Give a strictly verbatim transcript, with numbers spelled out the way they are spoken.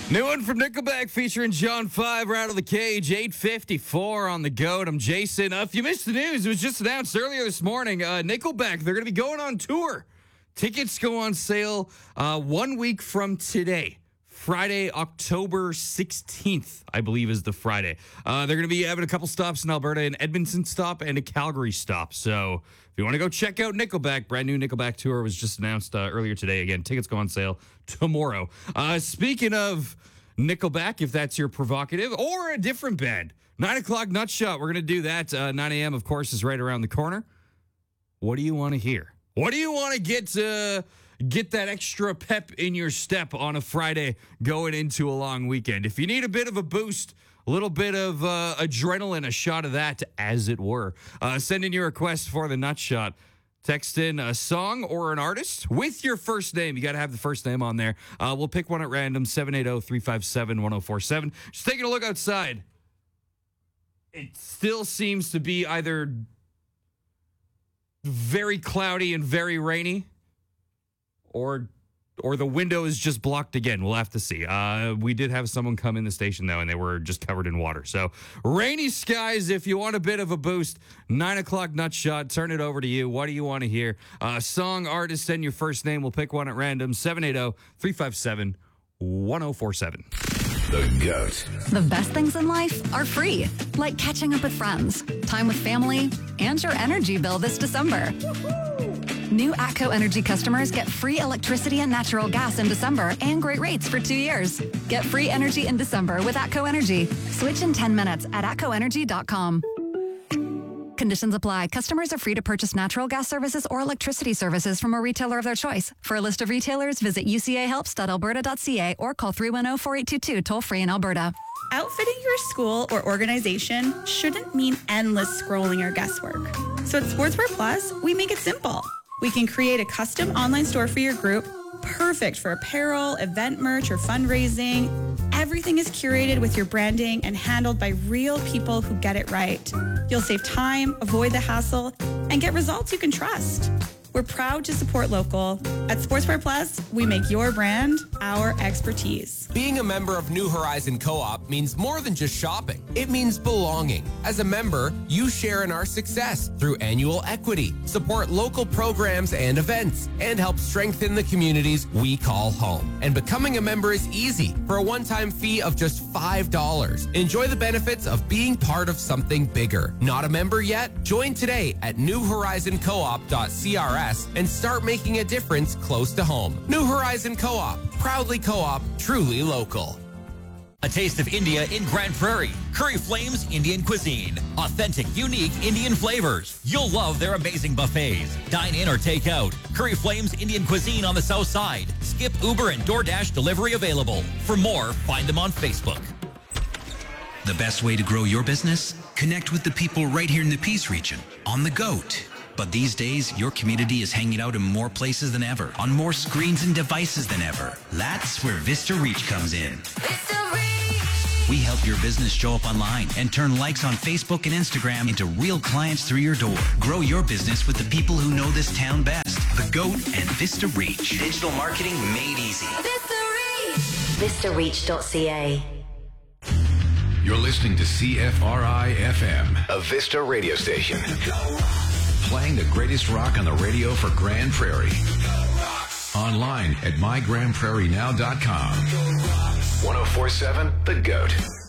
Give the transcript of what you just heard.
New one from Nickelback featuring John five, Rattle the Cage, eight fifty-four on the goat. I'm Jason. Uh, if you missed the news, it was just announced earlier this morning. Uh, Nickelback, they're going to be going on tour. Tickets go on sale uh, one week from today. Friday, October sixteenth, I believe, is the Friday. Uh, they're going to be having a couple stops in Alberta, an Edmonton stop and a Calgary stop. So if you want to go check out Nickelback, brand new Nickelback tour was just announced uh, earlier today. Again, tickets go on sale tomorrow. Uh, speaking of Nickelback, if that's your provocative, or a different band, nine o'clock Nutshot, we're going to do that. Uh, nine a.m., of course, is right around the corner. What do you want to hear? What do you want to get uh, get that extra pep in your step on a Friday going into a long weekend? If you need a bit of a boost, a little bit of uh, adrenaline, a shot of that, as it were, uh, send in your request for the Nutshot. Text in a song or an artist with your first name. You got to have the first name on there. Uh, we'll pick one at random, seven eight zero, three five seven, one zero four seven. Just taking a look outside. It still seems to be either very cloudy and very rainy, or or the window is just blocked again. We'll have to see. Uh, we did have someone come in the station, though, and they were just covered in water. So rainy skies, if you want a bit of a boost, nine o'clock Nutshot, turn it over to you. What do you want to hear? Uh, song, artist, send your first name. We'll pick one at random, seven eight zero, three five seven, one zero four seven. The GOAT. The best things in life are free, like catching up with friends, time with family, and your energy bill this December. New ATCO Energy customers get free electricity and natural gas in December and great rates for two years. Get free energy in December with ATCO Energy. Switch in ten minutes at atco energy dot com. Conditions apply. Customers are free to purchase natural gas services or electricity services from a retailer of their choice. For a list of retailers, visit u c a helps dot alberta dot c a or call three one zero, four eight two two toll free in Alberta. Outfitting your school or organization shouldn't mean endless scrolling or guesswork. So at Sportswear Plus, we make it simple. We can create a custom online store for your group, perfect for apparel, event merch, or fundraising. Everything is curated with your branding and handled by real people who get it right. You'll save time, avoid the hassle, and get results you can trust. We're proud to support local. At Sportswear Plus, we make your brand our expertise. Being a member of New Horizon Co-op means more than just shopping. It means belonging. As a member, you share in our success through annual equity, support local programs and events, and help strengthen the communities we call home. And becoming a member is easy for a one-time fee of just five dollars. Enjoy the benefits of being part of something bigger. Not a member yet? Join today at new horizon co op dot c r s and start making a difference close to home. New Horizon Co-op, proudly co-op, truly local. A taste of India in Grand Prairie. Curry Flames Indian Cuisine. Authentic, unique Indian flavors. You'll love their amazing buffets. Dine in or take out. Curry Flames Indian Cuisine on the south side. Skip, Uber, and DoorDash delivery available. For more, find them on Facebook. The best way to grow your business? Connect with the people right here in the Peace region on the GOAT. But these days, your community is hanging out in more places than ever, on more screens and devices than ever. That's where Vista Reach comes in. Vista Reach! We help your business show up online and turn likes on Facebook and Instagram into real clients through your door. Grow your business with the people who know this town best. The GOAT and Vista Reach. Digital marketing made easy. Vista Reach! vista reach dot c a. You're listening to C F R I F M, a Vista radio station. Playing the greatest rock on the radio for Grand Prairie. Online at my grand prairie now dot com. one oh four point seven The GOAT.